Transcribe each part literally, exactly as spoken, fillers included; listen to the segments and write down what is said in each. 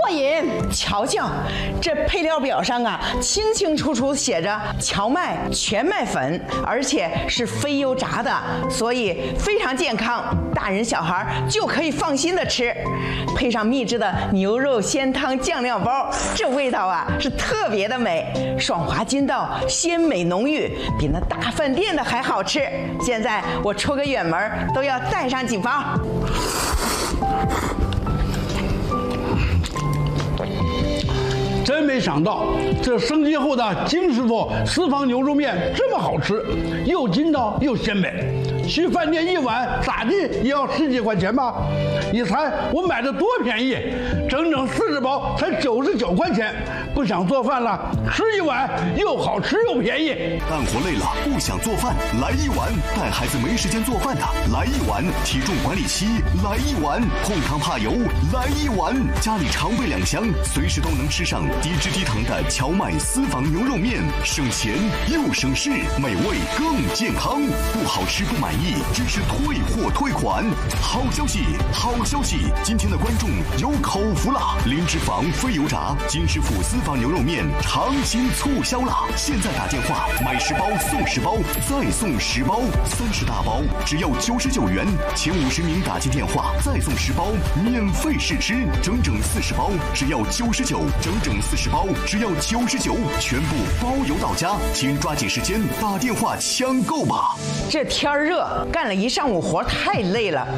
过瘾。瞧瞧，这配料表上啊，清清楚楚写着荞麦全麦粉，而且是非油炸的，所以非常健康，大人小孩就可以放心的吃。配上秘制的牛肉鲜汤酱料包，这味道啊是特别的美，爽滑筋道，鲜美浓郁，比那大饭店的还好吃。现在我出个远门都要带上几包。 真没想到，这升级后的金师傅私房牛肉面这么好吃，又筋道又鲜美。去饭店一碗咋地也要十几块钱吧？你猜我买的多便宜，整整四十包才九十九块钱。不想做饭了，吃一碗又好吃又便宜。 干活累了不想做饭，来一碗；带孩子没时间做饭的，来一碗；体重管理期，来一碗；控糖怕油，来一碗；家里常备两箱，随时都能吃上低脂低糖的荞麦私房牛肉面，省钱又省事，美味更健康。不好吃不满意，支持退货退款。好消息，好消息！今天的观众有口福了，零脂肪非油炸金师傅私房牛肉面长新促销了！现在打电话买十包送十包，再送十包，三十大包只要九十九元，前五十名打进电话再送十包，免费试吃，整整四十包只要九十九，整整四十包只要九十九，全部包邮到家，请抓紧时间打电话抢购吧！ 这天热，干了一上午活太累了。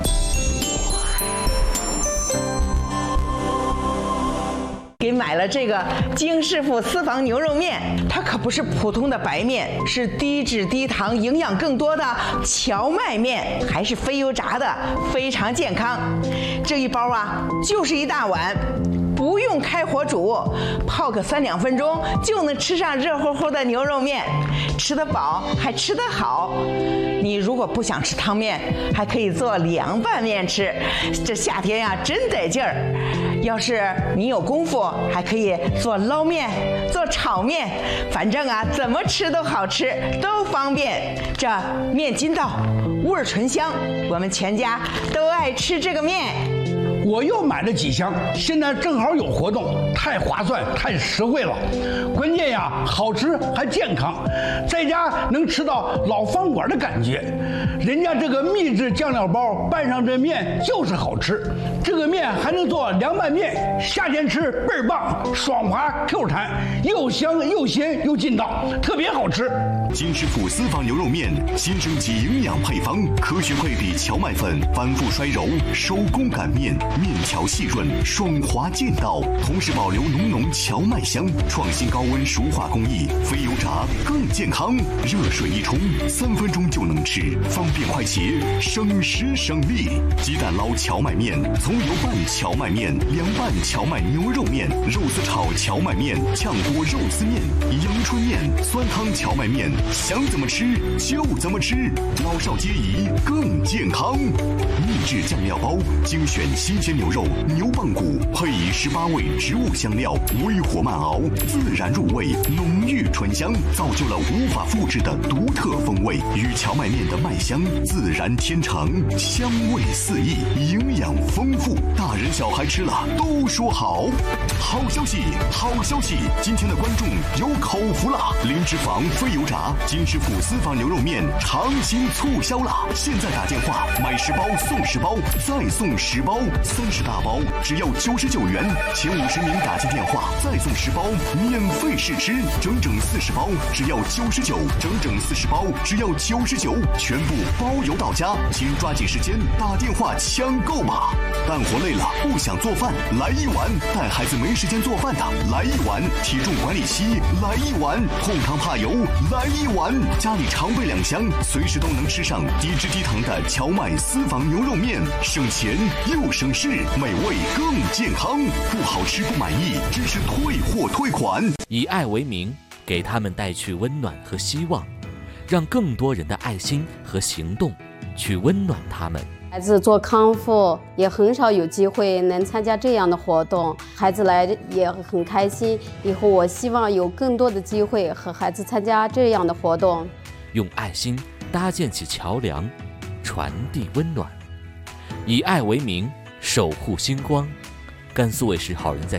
给买了这个金师傅私房牛肉面，它可不是普通的白面，是低脂低糖、营养更多的荞麦面，还是非油炸的，非常健康。这一包啊，就是一大碗。不用开火煮，泡个三两分钟就能吃上热乎乎的牛肉面，吃得饱还吃得好。你如果不想吃汤面，还可以做凉拌面吃，这夏天呀真得劲儿。要是你有功夫，还可以做捞面、做炒面，反正啊怎么吃都好吃，都方便。这面筋道，味儿醇香，我们全家都爱吃这个面。 我又买了几箱，现在正好有活动，太划算，太实惠了。关键呀，好吃还健康，在家能吃到老饭馆的感觉。人家这个秘制酱料包拌上这面就是好吃，这个面还能做凉拌面，夏天吃倍儿棒，爽滑 Q 弹，又香又鲜又劲道，特别好吃。 金师傅私房牛肉面新升级营养配方，科学配比荞麦粉，反复摔揉，手工擀面，面条细润，爽滑劲道，同时保留浓浓荞麦香。创新高温熟化工艺，非油炸更健康。热水一冲，三分钟就能吃，方便快捷，省时省力。鸡蛋捞荞麦面，葱油拌荞麦面，凉拌荞麦牛肉面，肉丝炒荞麦面，炝锅肉丝面，阳春面，酸汤荞麦面。想怎么吃就怎么吃，老少皆宜，更健康。秘制酱料包，精选新鲜牛肉、牛棒骨，配以十八味植物香料，微火慢熬，自然入味，浓郁醇香，造就了无法复制的独特风味，与荞麦面的麦香自然天成，香味四溢，营养丰富，大人小孩吃了都说好。好消息，好消息！今天的观众有口福了，零脂肪非油炸金师傅私房牛肉面长新促销了！现在打电话买十包送十包，再送十包，三十大包只要九十九元，前五十名打进电话再送十包，免费试吃，整整四十包只要九十九，整整四十包只要九十九，全部包邮到家，请抓紧时间打电话抢购吧！干活累了不想做饭，来一碗；带孩子没时间做饭的，来一碗；体重管理期，来一碗；控糖怕油，来一碗；家里常备两箱，随时都能吃上低脂低糖的荞麦私房牛肉面，省钱又省事，美味更健康。不好吃不满意，支持退货退款。 以爱为名，给他们带去温暖和希望，让更多人的爱心和行动去温暖他们。 孩子做康复也很少有机会能参加这样的活动，孩子来也很开心。以后我希望有更多的机会和孩子参加这样的活动， 用爱心搭建起桥梁，传递温暖。以爱为名，守护星光。甘肃卫视好人在